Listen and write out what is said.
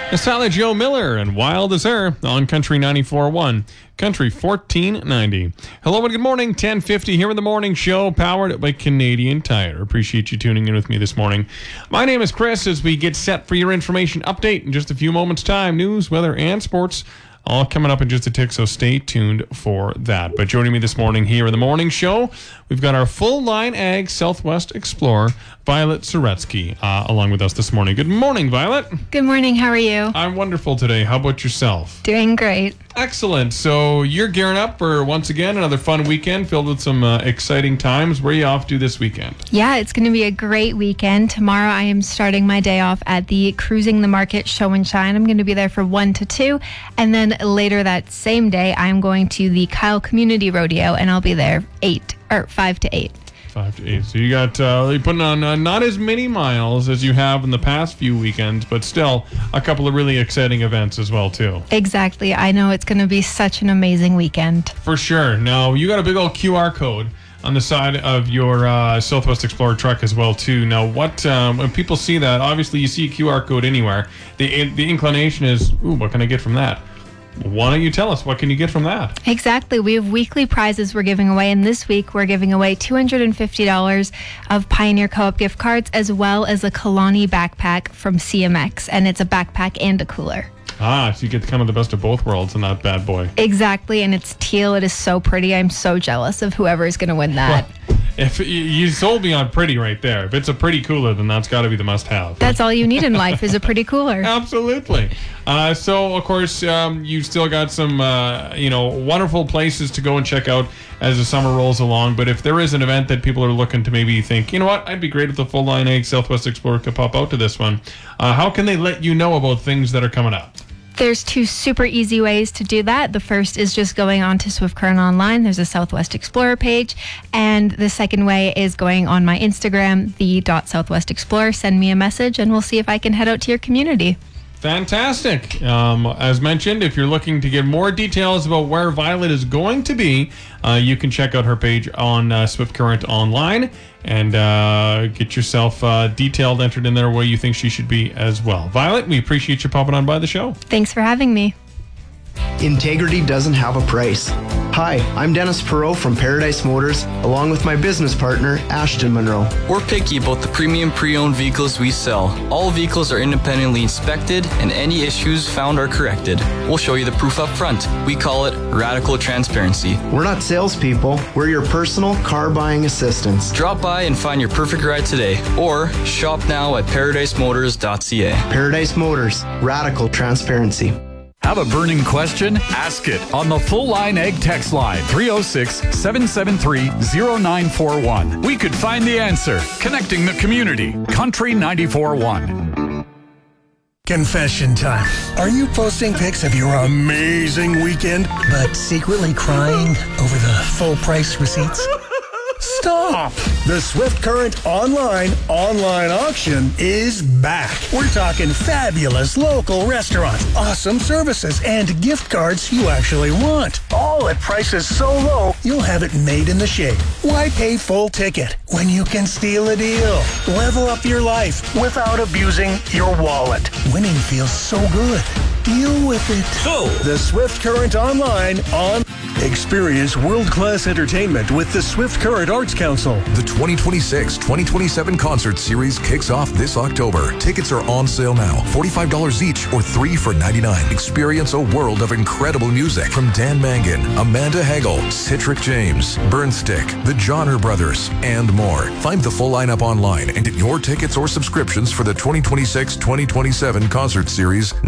It's Tyler Joe Miller and Wild as Air on Country 94.1, Country 1490. Hello and good morning, 1050 here in the morning show, powered by Canadian Tire. Appreciate you tuning in with me this morning. My name is Chris as we get set for your information update in just a few moments' time. News, weather, and sports all coming up in just a tick, so stay tuned for that. But joining me this morning here in the morning show, we've got our full-line Ag Southwest Explorer, Violet Zaretsky, along with us this morning. Good morning, Violet. Good morning. How are you? I'm wonderful today. How about yourself? Doing great. Excellent. So you're gearing up for, once again, another fun weekend filled with some exciting times. Where are you off to this weekend? Yeah, it's going to be a great weekend. Tomorrow I am starting my day off at the Cruising the Market Show and Shine. I'm going to be there from 1 to 2. And then later that same day, I'm going to the Kyle Community Rodeo, and I'll be there 5 to 8. 5 to 8. So you got, you're putting on not as many miles as you have in the past few weekends, but still a couple of really exciting events as well, too. Exactly. I know it's going to be such an amazing weekend. For sure. Now, you got a big old QR code on the side of your Southwest Explorer truck as well, too. Now, what when people see that, obviously you see a QR code anywhere. The inclination is, ooh, what can I get from that? Why don't you tell us? What can you get from that? Exactly. We have weekly prizes we're giving away, and this week we're giving away $250 of Pioneer Co-op gift cards, as well as a Kalani backpack from CMX, and it's a backpack and a cooler. So you get kind of the best of both worlds in that bad boy. Exactly, and it's teal. It is so pretty. I'm so jealous of whoever is going to win that. Well, if you sold me on pretty right there. If it's a pretty cooler, then that's got to be the must-have. That's all you need in life is a pretty cooler. Absolutely. So, of course, you've still got some, wonderful places to go and check out as the summer rolls along. But if there is an event that people are looking to maybe think, you know what, I'd be great if the Full Line Ag Southwest Explorer could pop out to this one. How can they let you know about things that are coming up? There's 2 super easy ways to do that. The first is just going on to Swift Current Online. There's a Southwest Explorer page. And the second way is going on my Instagram, the.Southwest Explorer. Send me a message and we'll see if I can head out to your community. Fantastic. As mentioned, if you're looking to get more details about where Violet is going to be, you can check out her page on Swift Current Online and get yourself detailed entered in there where you think she should be as well. Violet, we appreciate you popping on by the show. Thanks for having me. Integrity doesn't have a price. Hi, I'm Dennis Perot from Paradise Motors, along with my business partner, Ashton Monroe. We're picky about the premium pre-owned vehicles we sell. All vehicles are independently inspected, and any issues found are corrected. We'll show you the proof up front. We call it radical transparency. We're not salespeople. We're your personal car buying assistants. Drop by and find your perfect ride today, or shop now at ParadiseMotors.ca. Paradise Motors, radical transparency. Have a burning question? Ask it on the Full Line Ag text line 306-773-0941. We could find the answer. Connecting the community. Country 94.1. Confession time. Are you posting pics of your amazing weekend, but secretly crying over the full price receipts? Stop! The Swift Current online auction is back. We're talking fabulous local restaurants, awesome services, and gift cards you actually want. All at prices so low, you'll have it made in the shade. Why pay full ticket when you can steal a deal? Level up your life without abusing your wallet. Winning feels so good. Deal with it. So, the Swift Current online Experience world-class entertainment with the Swift Current Arts Council. The 2026-2027 concert series kicks off this October. Tickets are on sale now. $45 each or 3 for $99. Experience a world of incredible music from Dan Mangan, Amanda Hagel, Citric James, Burnstick, the Johnner Brothers, and more. Find the full lineup online and get your tickets or subscriptions for the 2026-2027 concert series